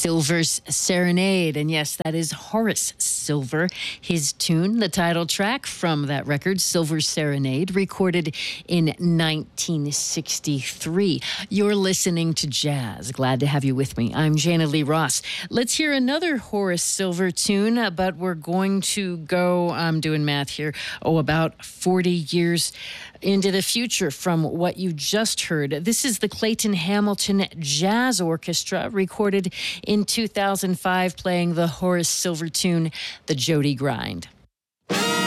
Silver's Serenade. And yes, that is Horace Silver. His tune, the title track from that record, Silver's Serenade, recorded in 1963. You're listening to Jazz. Glad to have you with me. I'm Jana Lee Ross. Let's hear another Horace Silver tune, but we're going to go, I'm doing math here, about 40 years into the future from what you just heard. This is the Clayton Hamilton Jazz Orchestra, recorded in 2005, playing the Horace Silver tune, The Jody Grind.